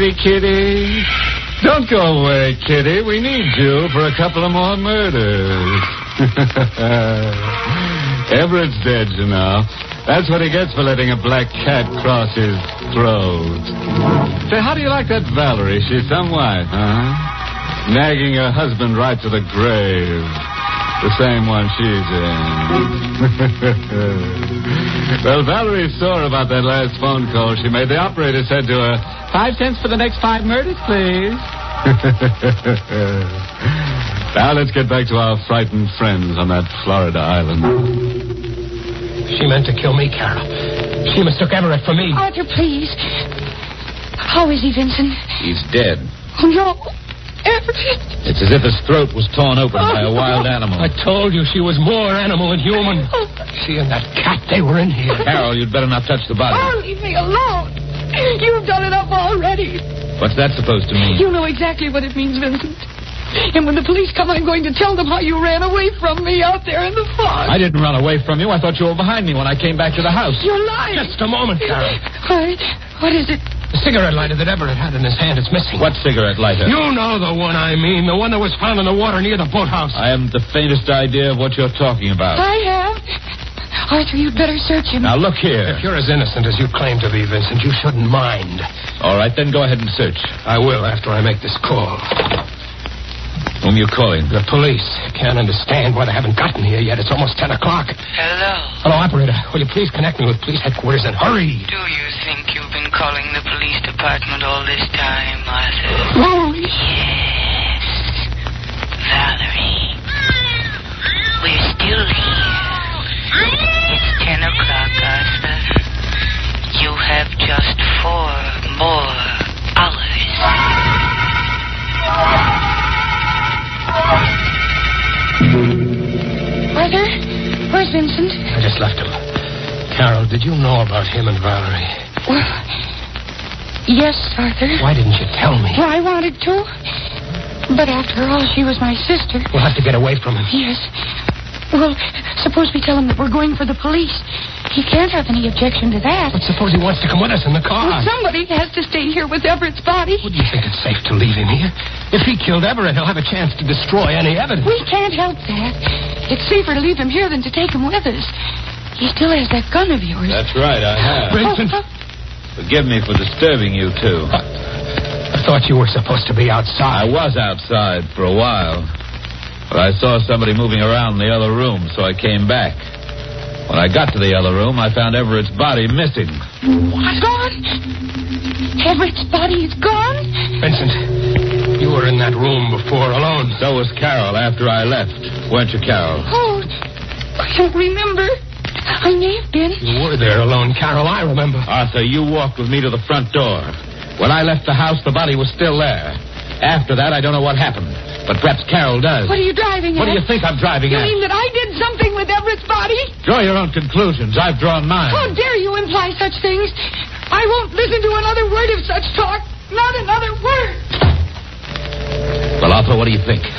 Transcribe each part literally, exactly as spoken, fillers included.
Kitty. Don't go away, Kitty. We need you for a couple of more murders. Everett's dead, you know. That's what he gets for letting a black cat cross his throat. Say, how do you like that Valerie? She's some wife, huh? Nagging her husband right to the grave. The same one she's in. Well, Valerie saw about that last phone call she made. The operator said to her, five cents for the next five murders, please. Now let's get back to our frightened friends on that Florida island. She meant to kill me, Carol. She mistook Everett for me. Arthur, please. How is he, Vincent? He's dead. Oh, no. Everett. It's as if his throat was torn open by a wild animal. I told you she was more animal than human. She and that cat, they were in here. Carol, you'd better not touch the body. Oh, leave me alone. You've done enough already. What's that supposed to mean? You know exactly what it means, Vincent. And when the police come, I'm going to tell them how you ran away from me out there in the fog. I didn't run away from you. I thought you were behind me when I came back to the house. You're lying. Just a moment, Carol. All right. What is it? The cigarette lighter that Everett had in his hand is missing. What cigarette lighter? You know the one I mean. The one that was found in the water near the boathouse. I haven't the faintest idea of what you're talking about. I have. Arthur, you'd better search him. Now, look here. If you're as innocent as you claim to be, Vincent, you shouldn't mind. All right, then go ahead and search. I will after I make this call. Whom you calling? The police. Can't understand why they haven't gotten here yet. It's almost ten o'clock. Hello. Hello, operator. Will you please connect me with police headquarters and hurry? Do you think you've been calling the police department all this time, Arthur? Valerie. Yes. Valerie. We're still here. It's ten o'clock, Arthur. You have just four more hours. Arthur, where's Vincent? I just left him. Carol, did you know about him and Valerie? Well, yes, Arthur. Why didn't you tell me? Well, I wanted to. But after all, she was my sister. We'll have to get away from him. Yes. Well, suppose we tell him that we're going for the police. He can't have any objection to that. But suppose he wants to come with us in the car. Well, somebody has to stay here with Everett's body. Would you think it's safe to leave him here? If he killed Everett, he'll have a chance to destroy any evidence. We can't help that. It's safer to leave him here than to take him with us. He still has that gun of yours. That's right, I have. Vincent. Oh, oh. Forgive me for disturbing you, too. I, I thought you were supposed to be I outside. was outside for a while. But I saw somebody moving around in the other room, so I came back. When I got to the other room, I found Everett's body missing. What? Gone? Everett's body is gone? Vincent, you were in that room before alone. So was Carol after I left. Weren't you, Carol? Oh, I don't remember. I may have been. You were there alone, Carol. I remember. Arthur, you walked with me to the front door. When I left the house, the body was still there. After that, I don't know what happened. But perhaps Carol does. What are you driving What at? do you think I'm driving You at? mean that I did something with Everett's body? Draw your own conclusions. I've drawn mine. How dare you imply such things? I won't listen to another word of such talk. Not another word. Well, Arthur, what do you think?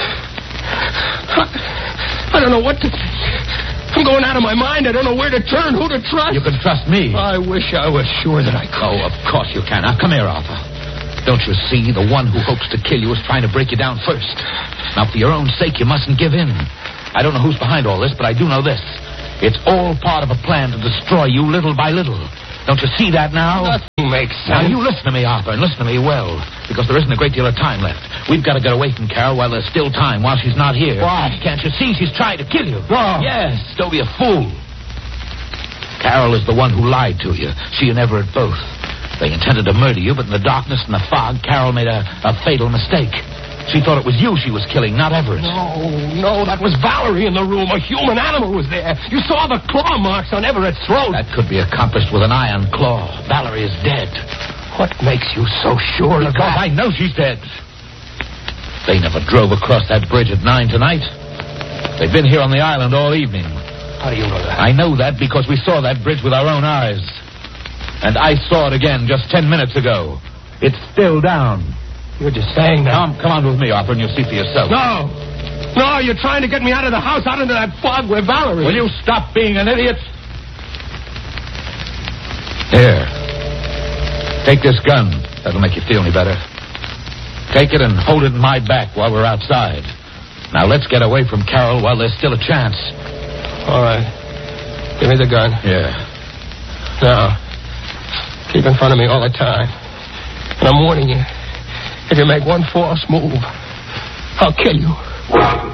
I, I don't know what to think. I'm going out of my mind. I don't know where to turn, who to trust. You can trust me. I wish I was sure that I could. Oh, of course you can. Now, come here, Arthur. Don't you see? The one who hopes to kill you is trying to break you down first. Now, for your own sake, you mustn't give in. I don't know who's behind all this, but I do know this. It's all part of a plan to destroy you little by little. Don't you see that now? Nothing makes Now, sense. you listen to me, Arthur, and listen to me well, because there isn't a great deal of time left. We've got to get away from Carol while there's still time, while she's not here. Why? Can't you see she's trying to kill you? No. Yes, don't be a fool. Carol is the one who lied to you. She and Everett both. They intended to murder you, but in the darkness and the fog, Carol made a, a fatal mistake. She thought it was you she was killing, not Everett. No, no, that was Valerie in the room. A human animal was there. You saw the claw marks on Everett's throat. That could be accomplished with an iron claw. Valerie is dead. What makes you so sure of Because that? I know she's dead. They never drove across that bridge at nine tonight. They've been here on the island all evening. How do you know that? I know that because we saw that bridge with our own eyes. And I saw it again just ten minutes ago. It's still down. You're just saying that. Come, come on with me, Arthur, and you'll see for yourself. No. No, you're trying to get me out of the house, out into that fog where Valerie... Will you stop being an idiot? Here. Take this gun. That'll make you feel any better. Take it and hold it in my back while we're outside. Now let's get away from Carol while there's still a chance. All right. Give me the gun. Yeah. Now, keep in front of me all the time. And I'm warning you, if you make one false move, I'll kill you.